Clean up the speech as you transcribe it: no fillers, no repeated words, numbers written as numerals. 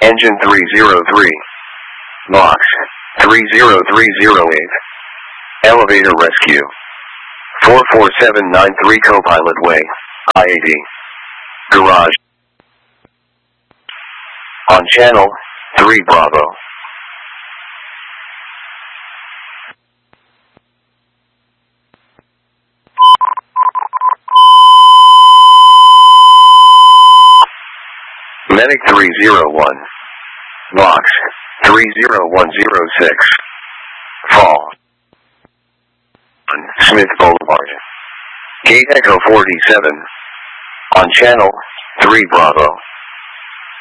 Engine 303. Box 30308. Elevator rescue. 44793 Copilot Way, I-80. Garage. On channel 3 Bravo. Medic 301. Box 30106. Fall. Smith Boulevard. Gate Echo 47. On channel 3 Bravo.